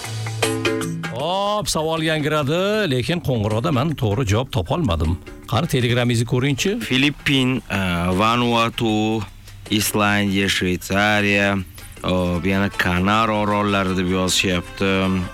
Hop, savol yangiradi, lekin qo'ng'iroqda men to'g'ri javob topa olmadim. Qani telegramingizni ko'ringchi. Filippin, Vanuatu, Islandiya, Shveysariya, yana Kanari orollari deb yozishyapti.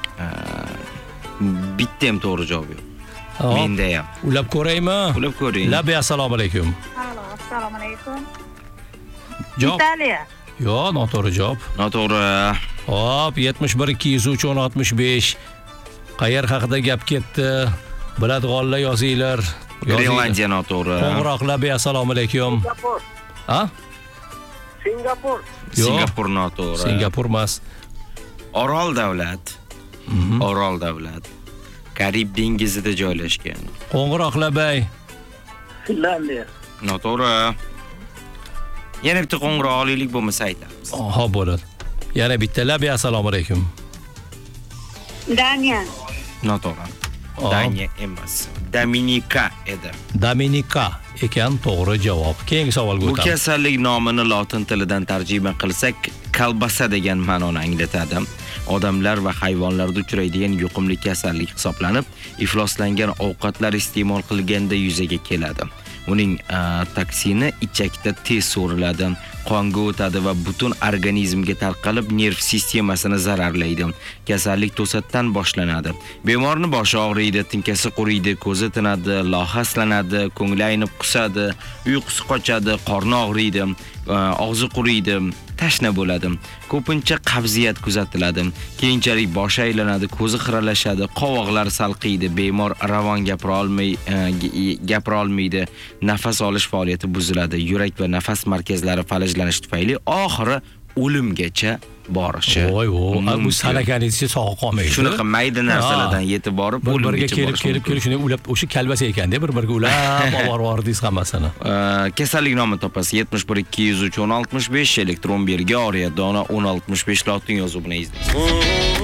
Bitta ham to'g'ri javob yo'q. Menda ham. Ulab ko'raymi? Ulab ko'ring. Labi, assalomu alaykum. Assalomu alaykum. Javob. Italiya. Yo'q, noto'g'ri javob. Noto'g'ri. Hop, 71 203 1065. Qayer haqida gap ketdi? Biladiganlar yozinglar. Grenlandiya noto'g'ri. Qo'ng'iroqlar, assalomu alaykum. Ha? Singapur. Singapur noto'g'ri. Singapur emas. Orol davlat. Orol davlat. Karib dengizida joylashgan. Qo'ng'iroqlar bay. Finlandiya. Noto'g'ri. Yana bitta qo'ng'iroq olaylik bo'lmasa aytamiz. Xo'p, bo'ladi. Yana bitta labi, assalomu alaykum. Daniya. Noto'g'ri. Daniya emas. Dominika edi. Dominika ekan to'g'ri javob. Keyingi savolga Bu o'tamiz. kasallik nomini lotin tilidan tarjima qilsak, kalbasa degan ma'noni anglatadi. Odamlar va hayvonlarda uchraydigan yuqumli kasallik hisoblanib, ifloslangan ovqatlar iste'mol qilganda yuzaga keladi. Uning toksini ichakda tez so'riladi, qonga o'tadi va butun organizmga tarqalib, nerv sistemasini zararlaydi. Kasallik to'satdan boshlanadi. Bemorning boshi og'riydi, tinkasi quriydi, ko'zi tinadi, lohaslanadi, ko'ngli aynib qusadi, uyqusi qochadi, qorni og'riydi, og'zi quriydi, tashna bo'ladi. Ko'pincha qabziyat kuzatiladi. Keyinchalik boshi aylanadi, ko'zi xiralashadi, qovoqlar salqiydi, bemor ravon gapira olmaydi, nafas olish faoliyati buziladi, yurak va nafas markazlari falajlanish tufayli oxiri o'limgacha borishi. Voy, bu salakaningizcha sog'ib qolmaydi. Shunaqa mayda narsalardan yetib borib o'limgacha borishi. kelib shuni ulab o'sha kalbasa ekanda bir-biriga ulab oborvordingiz hammasini. Kasallik nomi topasiz 71 203 1065 elektron belgi oriyat dona 1065 lotin yozuv bilan izlaysiz.